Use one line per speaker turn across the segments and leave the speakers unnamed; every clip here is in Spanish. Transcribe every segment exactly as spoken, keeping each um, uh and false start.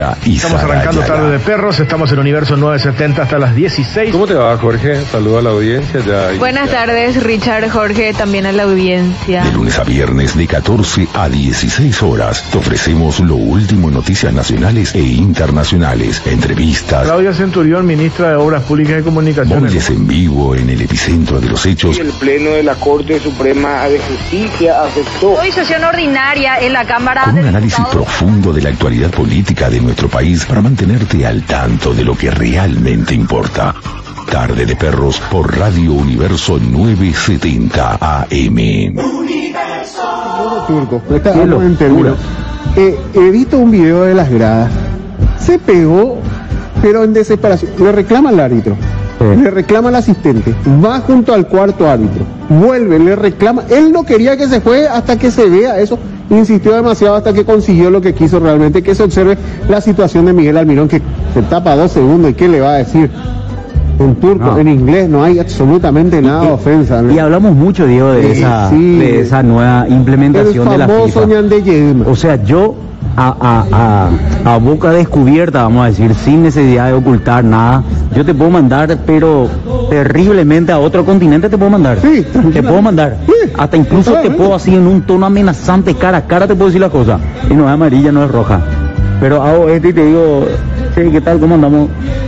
Estamos arrancando Tarde de Perros, estamos en Universo novecientos setenta hasta las dieciséis.
¿Cómo te va, Jorge? Saludo a la audiencia. Ya
Buenas tardes, Richard, Jorge, también a la audiencia.
De lunes a viernes de catorce a dieciséis horas te ofrecemos lo último en noticias nacionales e internacionales, entrevistas.
Claudia Centurión, ministra de Obras Públicas y Comunicaciones.
Móviles en vivo en el epicentro de los hechos.
El Pleno de la Corte Suprema de Justicia aceptó.
Hoy sesión ordinaria en la Cámara.
Con un análisis profundo de la actualidad política de nuestro país para mantenerte al tanto de lo que realmente importa. Tarde de Perros por Radio Universo novecientos setenta A M.
Universo. Turco, estamos en términos. Eh, he visto un video de las gradas. Se pegó, pero en desesperación. Le reclama al árbitro. Eh. Le reclama al asistente. Va junto al cuarto árbitro. Vuelve, le reclama. Él no quería que se juegue hasta que se vea eso. Insistió demasiado hasta que consiguió lo que quiso realmente, que se observe la situación de Miguel Almirón, que se tapa dos segundos y qué le va a decir. En turco, no. En inglés no hay absolutamente nada de ofensa, ¿no?
Y hablamos mucho, Diego, de, sí, esa, sí, de esa nueva implementación de la FIFA. O sea, yo a, a, a, a boca descubierta, vamos a decir, sin necesidad de ocultar nada, yo te puedo mandar, pero terriblemente a otro continente te puedo mandar. Sí, te puedo mandar. Sí, hasta incluso te puedo así en un tono amenazante, cara a cara te puedo decir la cosa. Y no es amarilla, no es roja. Pero hago este y te digo, sí, ¿qué tal? ¿Cómo andamos?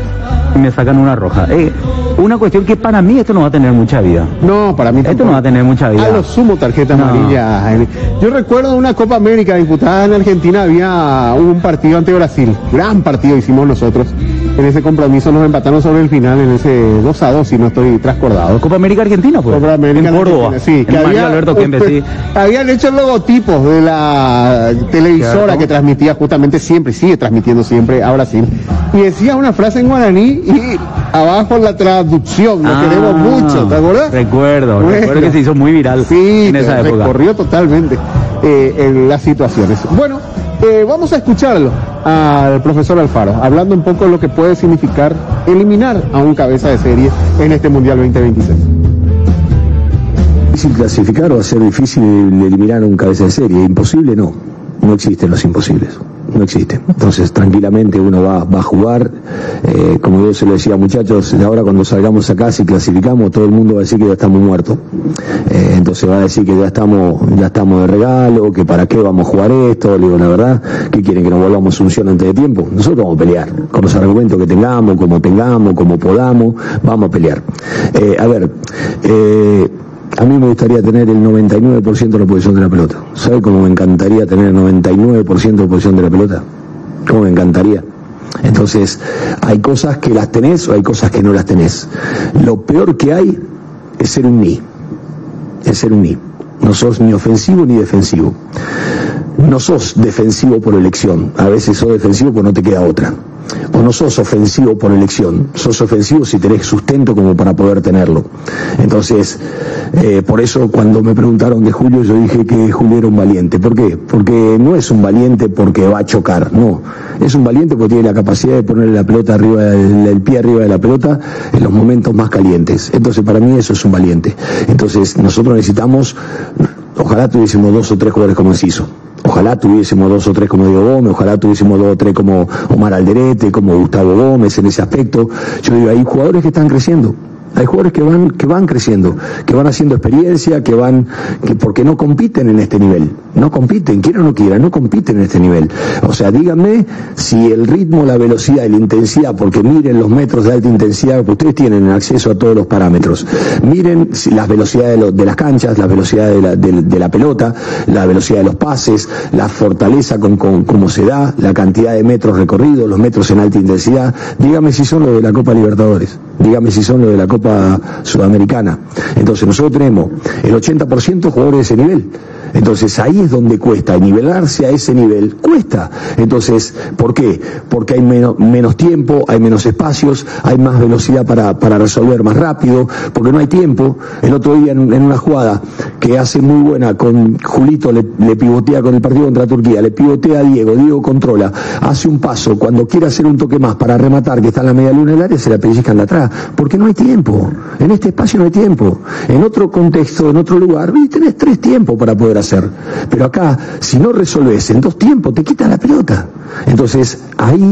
Y me sacan una roja. Eh, una cuestión que para mí esto no va a tener mucha vida.
No, para mí
esto tampoco. No va a tener mucha vida.
A lo sumo tarjeta no. amarilla. Yo recuerdo una Copa América disputada en Argentina, había un partido ante Brasil. Gran partido hicimos nosotros. En ese compromiso nos empataron sobre el final en ese dos a dos, si no estoy trascordado.
Copa América Argentina, pues.
Copa América
en Córdoba.
Sí, que había,
Alberto Kempes, sí.
Habían hecho logotipos de la televisora claro. que transmitía justamente siempre, sigue transmitiendo siempre a Brasil. Y decía una frase en guaraní y abajo la traducción, lo ah, queremos mucho, ¿te acuerdas?
Recuerdo, bueno, recuerdo que se hizo muy viral
sí,
en esa época.
Recorrió totalmente eh, en las situaciones. Bueno, eh, vamos a escucharlo al profesor Alfaro, hablando un poco de lo que puede significar eliminar a un cabeza de serie en este Mundial veinte veintiséis.
¿Difícil clasificar o va a ser difícil eliminar a un cabeza de serie? Imposible no, no existen los imposibles. No existe. Entonces tranquilamente uno va, va a jugar, eh, como yo se lo decía, muchachos, ahora cuando salgamos acá, si clasificamos, todo el mundo va a decir que ya estamos muertos. Eh, entonces va a decir que ya estamos, ya estamos de regalo, que para qué vamos a jugar esto. Le digo, la verdad, ¿qué quieren? Que nos volvamos a Asunción antes de tiempo. Nosotros vamos a pelear, con los argumentos que tengamos, como tengamos, como podamos, vamos a pelear. Eh, a ver, eh, a mí me gustaría tener el noventa y nueve por ciento de la posición de la pelota. ¿Sabe cómo me encantaría tener el noventa y nueve por ciento de la posición de la pelota? ¿Cómo me encantaría? Entonces, hay cosas que las tenés o hay cosas que no las tenés. Lo peor que hay es ser un ni. Es ser un ni. No sos ni ofensivo ni defensivo. No sos defensivo por elección. A veces sos defensivo porque no te queda otra. O no sos ofensivo por elección, sos ofensivo si tenés sustento como para poder tenerlo. Entonces, eh, por eso cuando me preguntaron de Julio, yo dije que Julio era un valiente. ¿Por qué? Porque no es un valiente porque va a chocar, no. Es un valiente porque tiene la capacidad de ponerle la pelota arriba, el, el pie arriba de la pelota en los momentos más calientes. Entonces, para mí eso es un valiente. Entonces, nosotros necesitamos, ojalá tuviésemos dos o tres jugadores como Enciso. Ojalá tuviésemos dos o tres como Diego Gómez, ojalá tuviésemos dos o tres como Omar Alderete, como Gustavo Gómez en ese aspecto. Yo digo, hay jugadores que están creciendo. Hay jugadores que van que van creciendo, que van haciendo experiencia, que van, que porque no compiten en este nivel, no compiten, quieran o no quieran, no compiten en este nivel. O sea, díganme si el ritmo, la velocidad y la intensidad, porque miren los metros de alta intensidad, que ustedes tienen acceso a todos los parámetros. Miren las velocidades de, lo, de las canchas, la velocidad de la, de, de la pelota, la velocidad de los pases, la fortaleza con, con cómo se da, la cantidad de metros recorridos, los metros en alta intensidad. Dígame si son los de la Copa Libertadores, dígame si son los de la Copa Sudamericana. Entonces nosotros tenemos el ochenta por ciento jugadores de ese nivel. Entonces ahí es donde cuesta, nivelarse a ese nivel cuesta. Entonces, ¿por qué? Porque hay menos, menos tiempo, hay menos espacios, hay más velocidad para, para resolver más rápido, porque no hay tiempo. El otro día en, en una jugada que hace muy buena con Julito, le, le pivotea con el partido contra Turquía, le pivotea a Diego, Diego controla, hace un paso, cuando quiere hacer un toque más para rematar, que está en la media luna del área, se la pellizcan de atrás, porque no hay tiempo. En este espacio no hay tiempo. En otro contexto, en otro lugar, tenés tres tiempos para poder hacer hacer. Pero acá, si no resolvés en dos tiempos, te quitan la pelota. Entonces, ahí